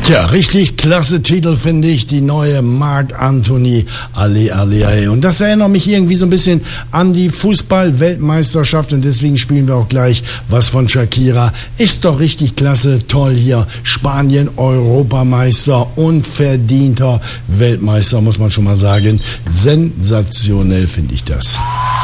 Tja, richtig klasse Titel finde ich, die neue Marc Anthony, Alle, Alle, Alle. Und das erinnert mich irgendwie so ein bisschen an die Fußball-Weltmeisterschaft und deswegen spielen wir auch gleich was von Shakira. Ist doch richtig klasse, toll hier. Spanien, Europameister und verdienter Weltmeister, muss man schon mal sagen. Sensationell finde ich das.